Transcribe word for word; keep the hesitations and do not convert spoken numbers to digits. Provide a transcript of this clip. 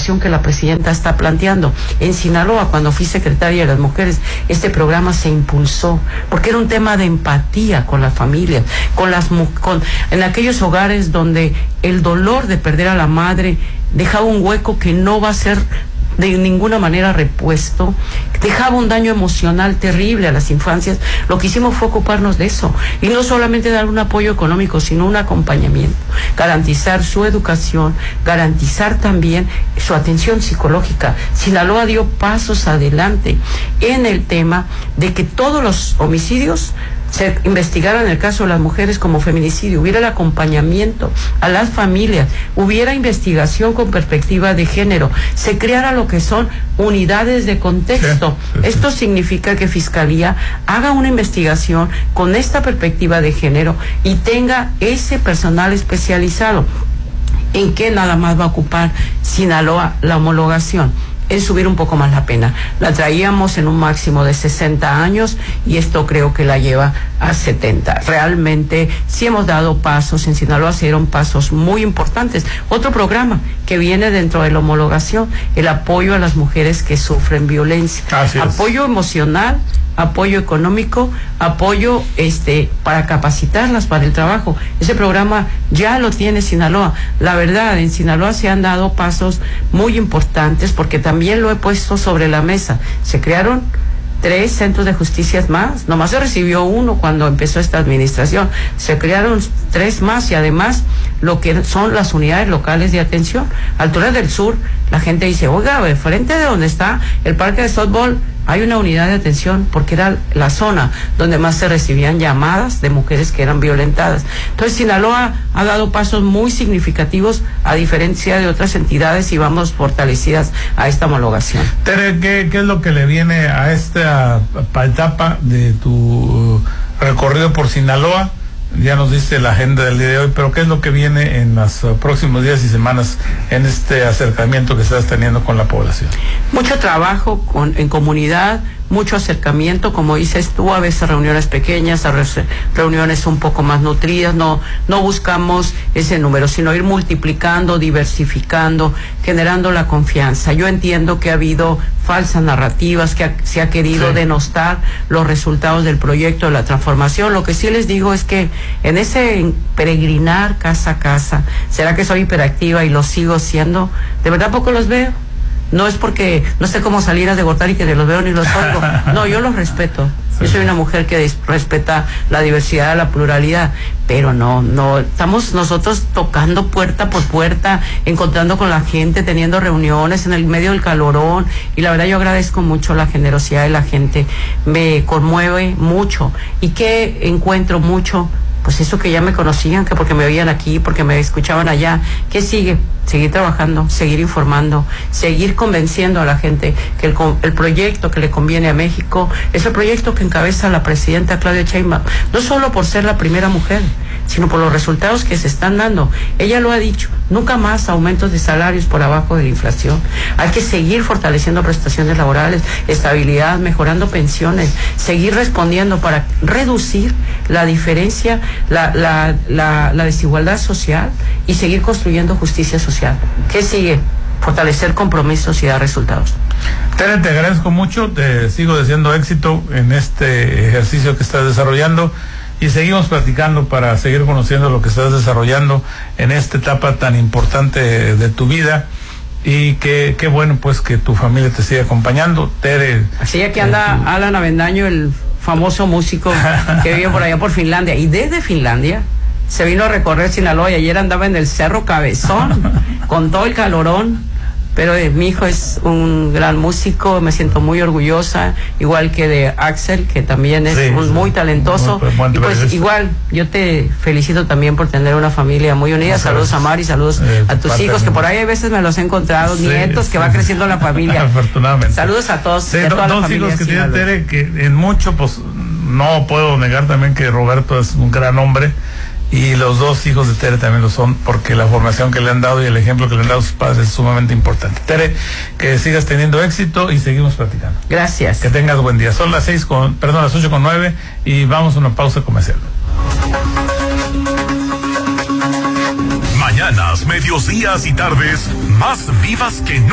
situación que la presidenta está planteando. En Sinaloa, cuando fui secretaria de las mujeres, este programa se impulsó, porque era un tema de empatía con las familias, con las con, en aquellos hogares donde el dolor de perder a la madre dejaba un hueco que no va a ser de ninguna manera repuesto, dejaba un daño emocional terrible a las infancias. Lo que hicimos fue ocuparnos de eso, y no solamente dar un apoyo económico, sino un acompañamiento, garantizar su educación, garantizar también su atención psicológica. Sinaloa dio pasos adelante en el tema de que todos los homicidios se investigara en el caso de las mujeres como feminicidio, hubiera el acompañamiento a las familias, hubiera investigación con perspectiva de género, se creara lo que son unidades de contexto. Sí, sí, sí. Esto significa que Fiscalía haga una investigación con esta perspectiva de género y tenga ese personal especializado. ¿En qué nada más va a ocupar Sinaloa la homologación? En subir un poco más la pena. La traíamos en un máximo de sesenta años y esto creo que la lleva a setenta. Realmente sí hemos dado pasos, en Sinaloa se dieron pasos muy importantes. Otro programa que viene dentro de la homologación, el apoyo a las mujeres que sufren violencia. Así es. Apoyo emocional, apoyo económico, apoyo este para capacitarlas para el trabajo. Ese programa ya lo tiene Sinaloa. La verdad, en Sinaloa se han dado pasos muy importantes, porque también lo he puesto sobre la mesa. Se crearon tres centros de justicia más, nomás se recibió uno cuando empezó esta administración, se crearon tres más, y además lo que son las unidades locales de atención. Altura del Sur, la gente dice, oiga, frente de donde está el parque de softball hay una unidad de atención, porque era la zona donde más se recibían llamadas de mujeres que eran violentadas. Entonces Sinaloa ha dado pasos muy significativos a diferencia de otras entidades, y vamos fortalecidas a esta homologación. Tere, ¿qué, qué es lo que le viene a esta etapa de tu recorrido por Sinaloa? Ya nos diste la agenda del día de hoy, pero ¿qué es lo que viene en los uh, próximos días y semanas en este acercamiento que estás teniendo con la población? Mucho trabajo con, en comunidad, mucho acercamiento, como dices tú, a veces reuniones pequeñas, a veces reuniones un poco más nutridas. No, no buscamos ese número, sino ir multiplicando, diversificando, generando la confianza. Yo entiendo que ha habido falsas narrativas, que ha, se ha querido sí. denostar los resultados del proyecto de la transformación. Lo que sí les digo es que en ese peregrinar casa a casa, ¿será que soy hiperactiva y lo sigo siendo? De verdad poco los veo. No es porque no sé cómo salir a degotar y que ni los veo ni los oigo. No, yo los respeto. Yo soy una mujer que respeta la diversidad, la pluralidad, pero no, no, estamos nosotros tocando puerta por puerta, encontrando con la gente, teniendo reuniones en el medio del calorón, y la verdad yo agradezco mucho la generosidad de la gente, me conmueve mucho. ¿Y qué encuentro mucho? Pues eso, que ya me conocían, que porque me oían aquí, porque me escuchaban allá. ¿Qué sigue? Seguir trabajando, seguir informando, seguir convenciendo a la gente que el, el proyecto que le conviene a México es el proyecto que encabeza la presidenta Claudia Sheinbaum, no solo por ser la primera mujer, sino por los resultados que se están dando. Ella lo ha dicho, nunca más aumentos de salarios por abajo de la inflación. Hay que seguir fortaleciendo prestaciones laborales, estabilidad, mejorando pensiones, seguir respondiendo para reducir la diferencia, la, la, la, la desigualdad social, y seguir construyendo justicia social. ¿Qué sigue? Fortalecer compromisos y dar resultados. Tere, te agradezco mucho, te sigo deseando éxito en este ejercicio que estás desarrollando, y seguimos platicando para seguir conociendo lo que estás desarrollando en esta etapa tan importante de, de tu vida. Y qué qué bueno pues que tu familia te siga acompañando, Tere. Así aquí anda eh, Alan Avendaño, el famoso músico que vive por allá por Finlandia, y desde Finlandia se vino a recorrer Sinaloa, y ayer andaba en el Cerro Cabezón con todo el calorón. Pero eh, mi hijo es un gran músico, me siento muy orgullosa, igual que de Axel, que también es sí, un, muy talentoso. Muy, muy, muy y pues igual, yo te felicito también por tener una familia muy unida. No, saludos a Mari, saludos eh, a tus hijos, que por ahí a veces me los he encontrado, sí, nietos, sí, que va creciendo la familia. Afortunadamente. Saludos a todos. Sí, do, dos hijos que tiene Tere, que en mucho, pues, no puedo negar también que Roberto es un gran hombre. Y los dos hijos de Tere también lo son, porque la formación que le han dado y el ejemplo que le han dado a sus padres es sumamente importante. Tere, que sigas teniendo éxito y seguimos platicando. Gracias. Que tengas buen día. Son las seis con, perdón, las ocho con nueve, y vamos a una pausa comercial. Mañanas, medios días y tardes más vivas que nunca.